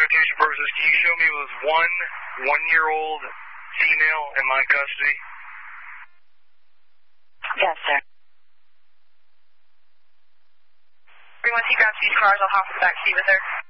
identification purposes, can you show me with one-year-old female in my custody? Yes, sir. Once he grabs these cars, I'll hop in the back seat with her.